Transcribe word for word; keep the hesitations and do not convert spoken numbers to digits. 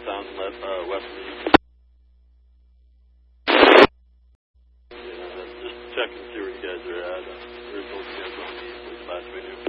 sound left, uh, west of me. Yeah, just checking to see where you guys are at. Uh, original cancel on the east, last video.